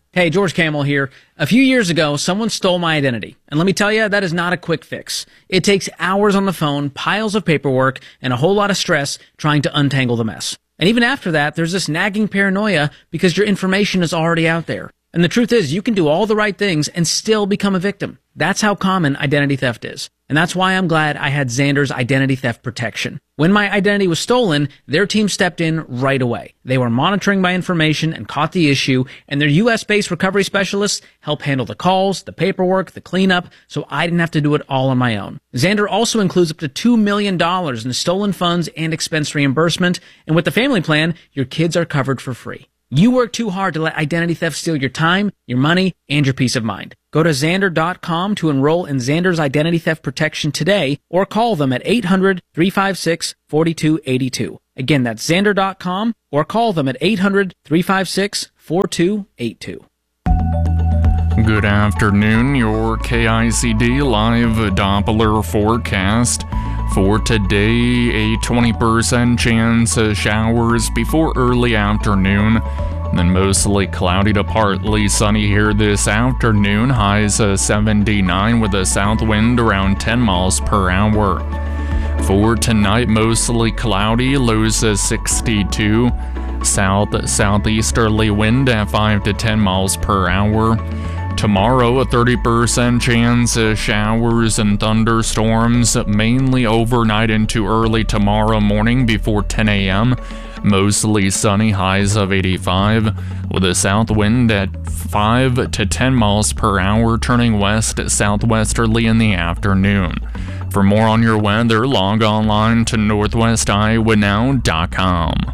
Hey, George Camel here. A few years ago, someone stole my identity. And let me tell you, that is not a quick fix. It takes hours on the phone, piles of paperwork, and a whole lot of stress trying to untangle the mess. And even after that, there's this nagging paranoia because your information is already out there. And the truth is, you can do all the right things and still become a victim. That's how common identity theft is. And that's why I'm glad I had Xander's identity theft protection. When my identity was stolen, their team stepped in right away. They were monitoring my information and caught the issue, and their US-based recovery specialists helped handle the calls, the paperwork, the cleanup, so I didn't have to do it all on my own. Xander also includes up to $2 million in stolen funds and expense reimbursement, and with the family plan, your kids are covered for free. You work too hard to let identity theft steal your time, your money, and your peace of mind. Go to Xander.com to enroll in Xander's identity theft protection today, or call them at 800-356-4282. Again, that's Xander.com, or call them at 800-356-4282. Good afternoon, your KICD live Doppler forecast. For today, a 20% chance of showers before early afternoon, then mostly cloudy to partly sunny here this afternoon, highs 79 with a south wind around 10 miles per hour. For tonight, mostly cloudy, lows 62, southeasterly wind at 5 to 10 miles per hour. Tomorrow, a 30% chance of showers and thunderstorms, mainly overnight into early tomorrow morning before 10 a.m. Mostly sunny, highs of 85, with a south wind at 5 to 10 miles per hour, turning west southwesterly in the afternoon. For more on your weather, log online to northwestiowanow.com.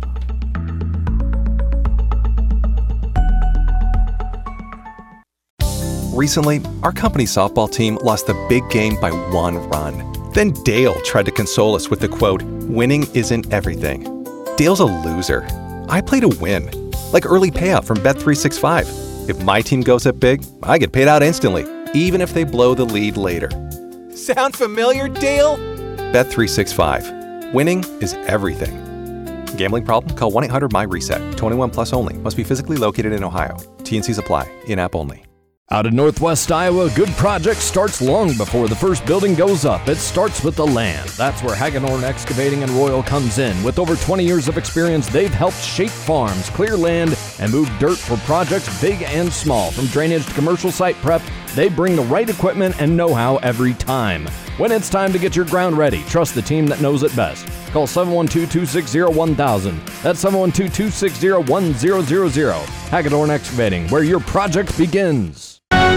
Recently, our company softball team lost the big game by 1 run. Then Dale tried to console us with the quote, "Winning isn't everything." Dale's a loser. I play to win, like early payout from Bet365. If my team goes up big, I get paid out instantly, even if they blow the lead later. Sound familiar, Dale? Bet365. Winning is everything. Gambling problem? Call 1-800-MY-RESET. 21 plus only. Must be physically located in Ohio. T&Cs apply. In-app only. Out of Northwest Iowa, good project starts long before the first building goes up. It starts with the land. That's where Hagedorn Excavating and Royal comes in. With over 20 years of experience, they've helped shape farms, clear land, and move dirt for projects big and small. From drainage to commercial site prep, they bring the right equipment and know-how every time. When it's time to get your ground ready, trust the team that knows it best. Call 712-260-1000. That's 712-260-1000. Hagedorn Excavating, where your project begins.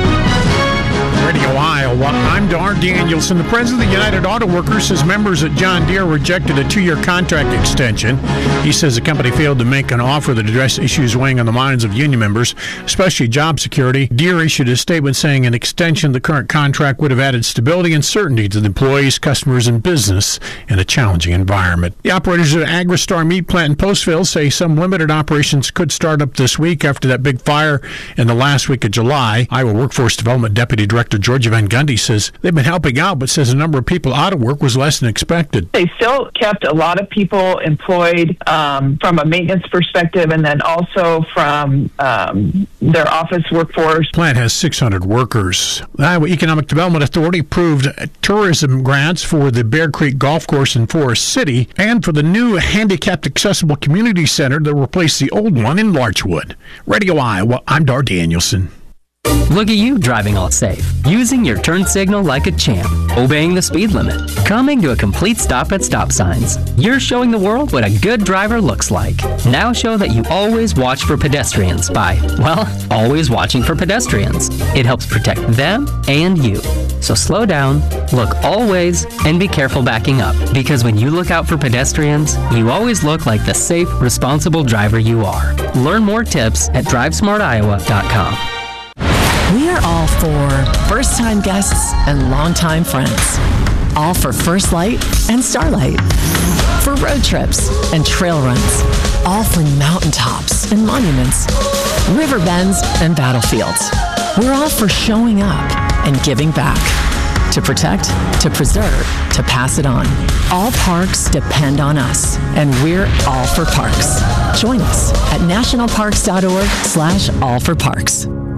Radio Iowa, I'm Dar Danielson. The president of the United Auto Workers says members at John Deere rejected a 2-year contract extension. He says the company failed to make an offer that addressed issues weighing on the minds of union members, especially job security. Deere issued a statement saying an extension of the current contract would have added stability and certainty to the employees, customers, and business in a challenging environment. The operators at Agristar Meat Plant in Postville say some limited operations could start up this week after that big fire in the last week of July. Iowa Workforce Development Deputy Director Georgia Van Gundy says they've been helping out, but says the number of people out of work was less than expected. They still kept a lot of people employed from a maintenance perspective, and then also from their office workforce. The plant has 600 workers. The Iowa Economic Development Authority approved tourism grants for the Bear Creek Golf Course in Forest City and for the new handicapped accessible community center that replaced the old one in Larchwood. Radio Iowa, I'm Dar Danielson. Look at you driving all safe, using your turn signal like a champ, obeying the speed limit, coming to a complete stop at stop signs. You're showing the world what a good driver looks like. Now show that you always watch for pedestrians by, well, always watching for pedestrians. It helps protect them and you. So slow down, look always, and be careful backing up. Because when you look out for pedestrians, you always look like the safe, responsible driver you are. Learn more tips at drivesmartiowa.com. We are all for first-time guests and longtime friends. All for First Light and Starlight. For road trips and trail runs. All for mountaintops and monuments. River bends and battlefields. We're all for showing up and giving back. To protect, to preserve, to pass it on. All parks depend on us, and we're all for parks. Join us at nationalparks.org/allforparks.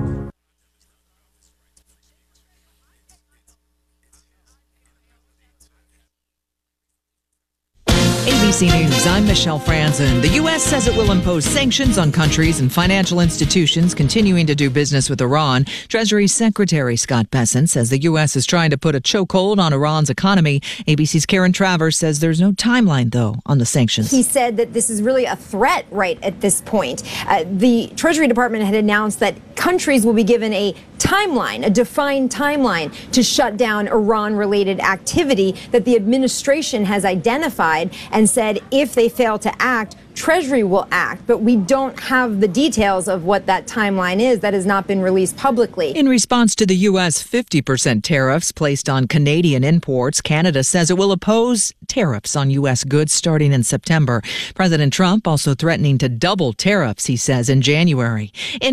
ABC News, I'm Michelle Franzen. The U.S. says it will impose sanctions on countries and financial institutions continuing to do business with Iran. Treasury Secretary Scott Bessent says the U.S. is trying to put a chokehold on Iran's economy. ABC's Karen Travers says there's no timeline, though, on the sanctions. He said that this is really a threat right at this point. The Treasury Department had announced that countries will be given a timeline, a defined timeline to shut down Iran-related activity that the administration has identified and said if they fail to act, Treasury will act, but we don't have the details of what that timeline is. That has not been released publicly. In response to the U.S. 50% tariffs placed on Canadian imports, Canada says it will oppose tariffs on U.S. goods starting in September. President Trump also threatening to double tariffs, he says, in January.